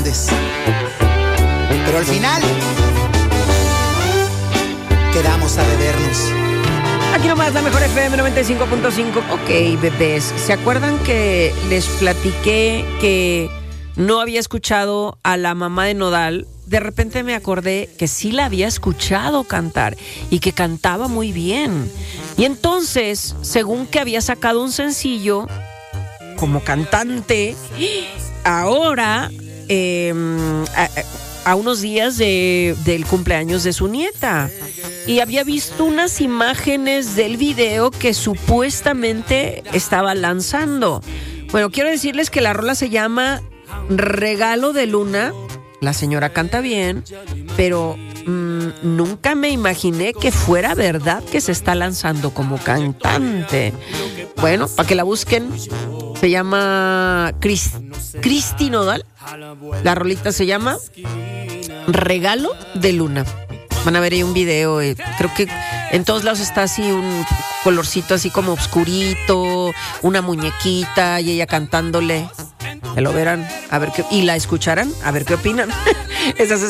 grandes. Pero al final quedamos a debernos. Aquí nomás la mejor FM 95.5. Ok, bebés, ¿se acuerdan que les platiqué que no había escuchado a la mamá de Nodal? De repente me acordé que sí la había escuchado cantar y que cantaba muy bien. Y entonces, según que había sacado un sencillo como cantante, ahora, a unos días del cumpleaños de su nieta, y había visto unas imágenes del video que supuestamente estaba lanzando. Bueno, quiero decirles que la rola se llama Regalo de Luna. La señora canta bien, pero nunca me imaginé que fuera verdad que se está lanzando como cantante. Bueno, para que la busquen, se llama Cristi Nodal. La rolita se llama Regalo de Luna. Van a ver ahí un video, creo que en todos lados está así un colorcito así como oscurito, una muñequita y ella cantándole. Que lo verán, a ver qué, y la escucharán, a ver qué opinan. Esas